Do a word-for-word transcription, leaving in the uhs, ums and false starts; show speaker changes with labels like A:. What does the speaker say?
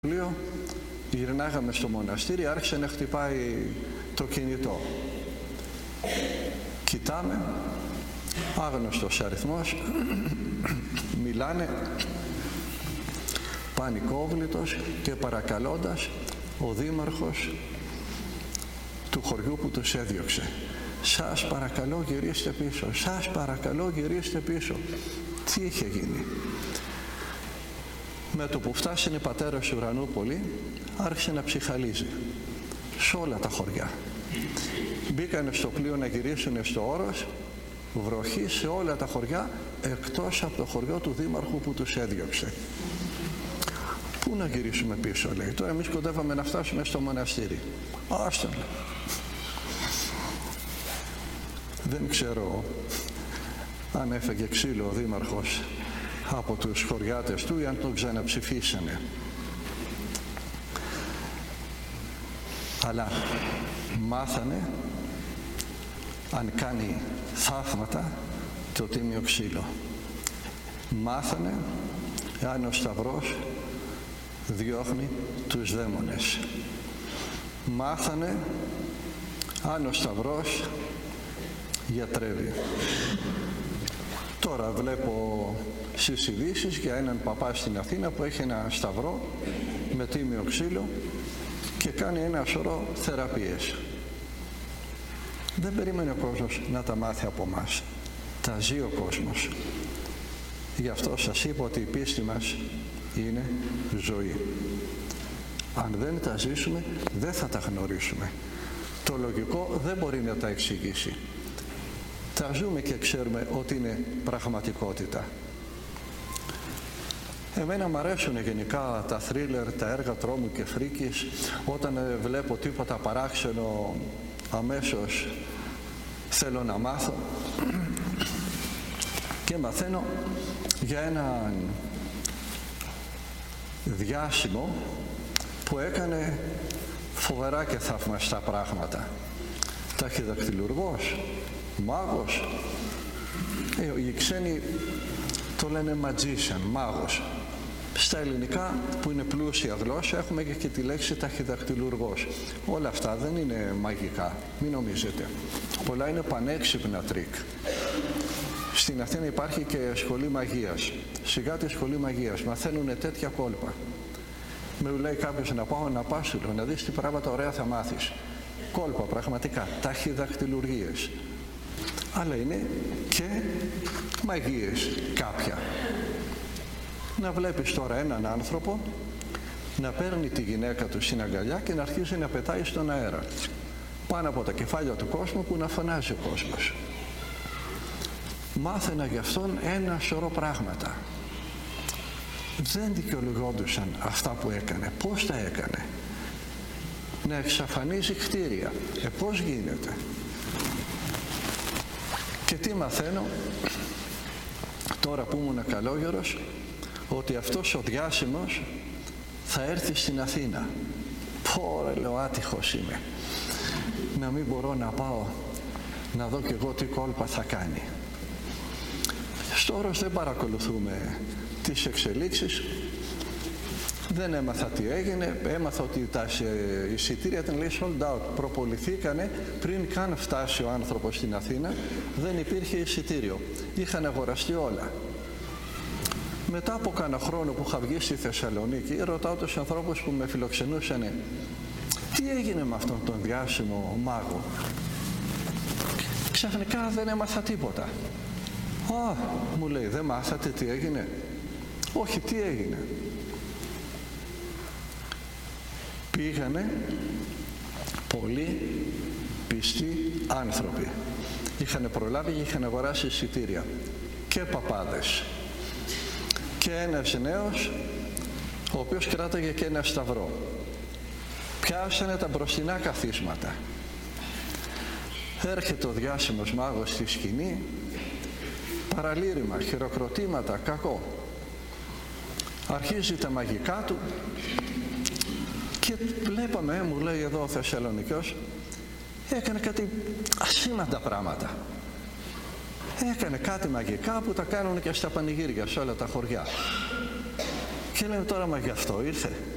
A: Γυρνάγαμε στο μοναστήρι, άρχισε να χτυπάει το κινητό. Κοιτάμε, άγνωστος αριθμός, μιλάνε, πανικόβλητος και παρακαλώντας ο δήμαρχος του χωριού που τους έδιωξε. Σας παρακαλώ γυρίστε πίσω, σας παρακαλώ γυρίστε πίσω. Τι είχε γίνει? Με το που φτάσανε πατέρας του Ουρανούπολη, άρχισε να ψυχαλίζει σε όλα τα χωριά. Μπήκανε στο πλοίο να γυρίσουν στο Όρος, βροχή σε όλα τα χωριά, εκτός από το χωριό του δήμαρχου που τους έδιωξε. Πού να γυρίσουμε πίσω, λέει. Τώρα εμείς κοντεύαμε να φτάσουμε στο μοναστήρι. Άστον. Δεν ξέρω αν έφεγε ξύλο ο δήμαρχος από τους χωριάτες του ή αν τον ξαναψηφίσανε. Αλλά μάθανε αν κάνει θαύματα το τίμιο ξύλο. Μάθανε αν ο Σταυρός διώχνει τους δαίμονες. Μάθανε αν ο Σταυρός γιατρεύει. Τώρα βλέπω στις ειδήσεις για έναν παπά στην Αθήνα που έχει ένα σταυρό με τίμιο ξύλο και κάνει ένα σωρό θεραπείες. Δεν περίμενε ο κόσμος να τα μάθει από μας. Τα ζει ο κόσμος. Γι' αυτό σας είπα ότι η πίστη μας είναι ζωή. Αν δεν τα ζήσουμε, δεν θα τα γνωρίσουμε. Το λογικό δεν μπορεί να τα εξηγήσει. Τα ζούμε και ξέρουμε ότι είναι πραγματικότητα. Εμένα μου αρέσουν γενικά τα θρίλερ, τα έργα τρόμου και φρίκης. Όταν βλέπω τίποτα παράξενο, αμέσως θέλω να μάθω και μαθαίνω για έναν διάσημο που έκανε φοβερά και θαυμαστά πράγματα. Ταχυδακτυλουργός, μάγος, ε, οι ξένοι το λένε magician, μάγος. Στα ελληνικά που είναι πλούσια γλώσσα έχουμε και, και τη λέξη ταχυδακτυλουργός. Όλα αυτά δεν είναι μαγικά, μην νομίζετε. Πολλά είναι πανέξυπνα τρίκ. Στην Αθήνα υπάρχει και σχολή μαγείας. Σιγά τη σχολή μαγείας, μαθαίνουν τέτοια κόλπα. Με λέει κάποιος να πάω να πας, να δεις τι πράγματα ωραία θα μάθεις. Κόλπα πραγματικά, ταχυδακτυλουργίες. Αλλά είναι και μαγείες κάποια. Να βλέπεις τώρα έναν άνθρωπο να παίρνει τη γυναίκα του στην αγκαλιά και να αρχίζει να πετάει στον αέρα πάνω από τα κεφάλια του κόσμου που να φωνάζει ο κόσμος. Μάθαινα γι' αυτόν ένα σωρό πράγματα. Δεν δικαιολογόντουσαν αυτά που έκανε. Πώς τα έκανε? Να εξαφανίζει κτίρια. Ε, πώς γίνεται? Και τι μαθαίνω τώρα που ήμουν καλόγερος? Ότι αυτός ο διάσημος θα έρθει στην Αθήνα. Πω ρε, λέω, άτυχος είμαι. Να μην μπορώ να πάω να δω κι εγώ τι κόλπα θα κάνει. Στο Όρος δεν παρακολουθούμε τις εξελίξεις. Δεν έμαθα τι έγινε. Έμαθα ότι τα εισιτήρια ήταν, λέει, sold out. Προποληθήκανε πριν καν φτάσει ο άνθρωπος στην Αθήνα. Δεν υπήρχε εισιτήριο. Είχαν αγοραστεί όλα. Μετά από κάνα χρόνο που είχα βγει στη Θεσσαλονίκη, ρωτάω τους ανθρώπους που με φιλοξενούσαν, τι έγινε με αυτόν τον διάσημο μάγο? Ξαφνικά δεν έμαθα τίποτα. Α, μου λέει, δεν μάθατε τι έγινε? Όχι, τι έγινε? Πήγανε πολλοί πιστοί άνθρωποι. Είχαν προλάβει και είχαν αγοράσει εισιτήρια. Και παπάδες. Και ένας νέος, ο οποίος κράταγε και ένα σταυρό. Πιάσανε τα μπροστινά καθίσματα. Έρχεται ο διάσημος μάγος στη σκηνή, παραλήρημα, χειροκροτήματα, κακό. Αρχίζει τα μαγικά του και βλέπαμε, μου λέει εδώ ο Θεσσαλονικιός, έκανε κάτι ασήμαντα πράγματα. Έκανε κάτι μαγικά που τα κάνουν και στα πανηγύρια σε όλα τα χωριά. Και λέμε τώρα, μα γι' αυτό ήρθε?